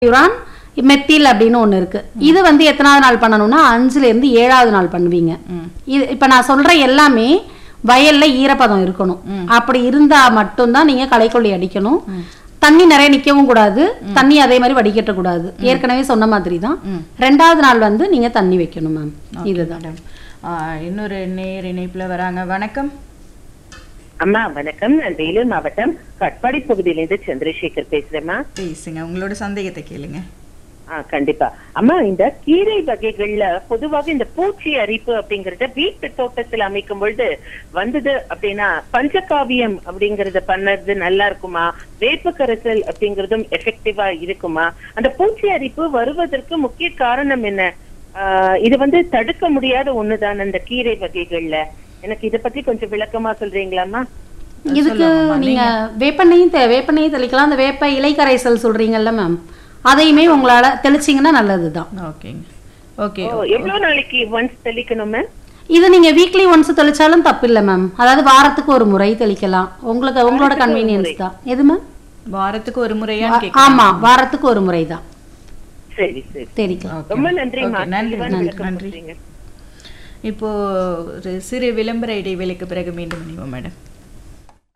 யுரான் methyl அப்படின்னு ஒன்று இருக்கு. இது வந்து எத்தனாவது நாள் பண்ணணும்னா 5ல இருந்து 7வது நாள் பண்ணுவீங்க. இது இப்போ நான் சொல்ற எல்லாமே வயல்ல ஈரப்பதம் இருக்கணும். அப்படி இருந்தா மட்டும்தான் நீங்க களைக்கொல்லி அடிக்கணும். தண்ணி நிறைய நிற்கவும் கூடாது, தண்ணி அதே மாதிரி வடிகட்ட கூடாது. ஏற்கனவே சொன்ன மாதிரி தான் 2வது நாள் வந்து நீங்க தண்ணி வைக்கணும் மேம். இதுதான். இன்னொரு நேர் இணைப்புல வராங்க. வணக்கம் அம்மா. வணக்கம். நான் வேலூர் மாவட்டம் கட்பாடி பகுதியிலிருந்து சந்திரசேகர் பேசுறேம்மா. பேசுங்க, உங்களோட சந்தேகத்தை கேளுங்க. கண்டிப்பா அம்மா. இந்த கீரை வகைகள்ல பொதுவாக இந்த பூச்சி அரிப்பு அப்படிங்கறத வீட்டு தோட்டத்தில் அமைக்கும் பொழுது வந்தது அப்படின்னா பஞ்சகாவியம் அப்படிங்கறத பண்ணது நல்லா இருக்குமா, வேப்ப கரைசல் அப்படிங்கறதும் எஃபெக்டிவா இருக்குமா? அந்த பூச்சி அரிப்பு வருவதற்கு முக்கிய காரணம் என்ன? இது வந்து தடுக்க முடியாத ஒண்ணுதான் அந்த கீரை வகைகள்ல. எனக்கு இத பத்தி கொஞ்சம் விளக்கமா சொல்றீங்களாமா? இதுக்கு நீங்க வேப்பெண்ணையும் தெளிக்கலாம். அந்த வேப்ப இலை கரைசல் சொல்றீங்கல்ல மேம், அதையுமே உங்களால தெளிச்சிங்கன்னா நல்லதுதான். ஓகேங்க. ஓகே. எவ்வளவு நாளைக்கு ஒன்ஸ் தெளிக்கணும் மேம்? இது நீங்க வீக்லி ஒன்ஸ் தெளிச்சாலும் தப்பு இல்லை மேம். அதாவது வாரத்துக்கு ஒரு முறை தெளிக்கலாம். உங்களோட கன்வீனியன்ஸ் தான். எது மேம்? வாரத்துக்கு ஒரு முறையா? ஆமா, வாரத்துக்கு ஒரு முறை தான். சரி சரி, தெரிக்கலாம். ரொம்ப நன்றி. நன்றி. இப்போ ஒரு சிறு விளம்பர இடைவேளைக்கு பிறகு மீண்டும் இணைவோம் மேடம்.